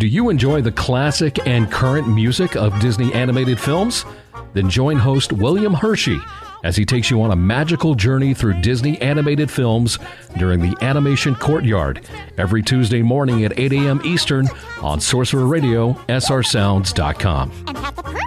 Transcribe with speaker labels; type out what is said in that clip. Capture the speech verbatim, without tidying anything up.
Speaker 1: Do you enjoy the classic and current music of Disney animated films? Then join host William Hershey as he takes you on a magical journey through Disney animated films during the Animation Courtyard every Tuesday morning at eight a.m. Eastern on Sorcerer Radio, S R Sounds dot com.
Speaker 2: And have the